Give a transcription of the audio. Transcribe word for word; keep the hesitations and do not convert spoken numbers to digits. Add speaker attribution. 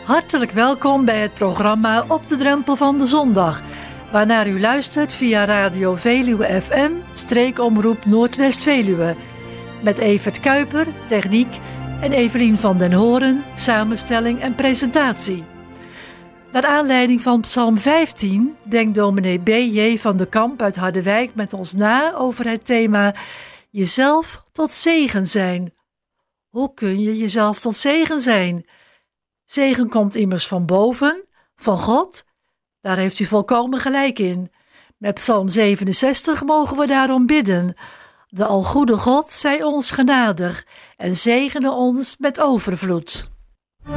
Speaker 1: Hartelijk welkom bij het programma Op de Drempel van de Zondag, waarnaar u luistert via Radio Veluwe F M, streekomroep Noordwest-Veluwe. Met Evert Kuiper, techniek, en Evelien van den Horen, samenstelling en presentatie. Naar aanleiding van Psalm vijftien denkt dominee B J van de Kamp uit Harderwijk met ons na over het thema jezelf tot zegen zijn. Hoe kun je jezelf tot zegen zijn? Zegen komt immers van boven, van God. Daar heeft u volkomen gelijk in. Met Psalm zevenenzestig mogen we daarom bidden. De algoede God zij ons genadig en zegene ons met overvloed.